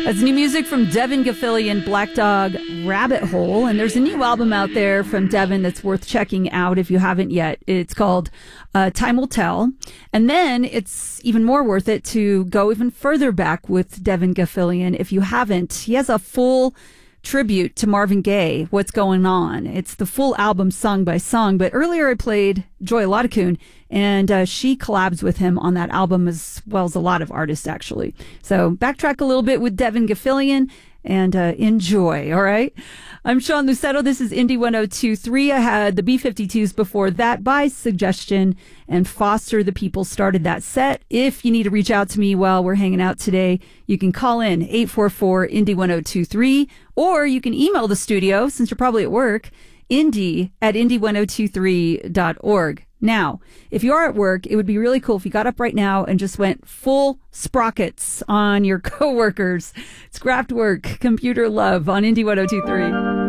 That's new music from Devin Gaffilian, Black Dog Rabbit Hole. And there's a new album out there from Devin that's worth checking out if you haven't yet. It's called Time Will Tell. And then it's even more worth it to go even further back with Devin Gaffilian if you haven't. He has a full tribute to Marvin Gaye, What's Going On. It's the full album song by song. But earlier I played Joy Ladakun, and she collabs with him on that album as well as a lot of artists, actually. So backtrack a little bit with Devin Gaffilian and enjoy, all right? I'm Sean Lucetto. This is Indie 102.3. I had the B-52s before that by suggestion, and Foster the People started that set. If you need to reach out to me while we're hanging out today, you can call in 844-INDIE-1023, or you can email the studio, since you're probably at work, indie@indie1023.org. Now, if you are at work, it would be really cool if you got up right now and just went full sprockets on your coworkers. It's Kraftwerk, Computer Love on Indie 102.3.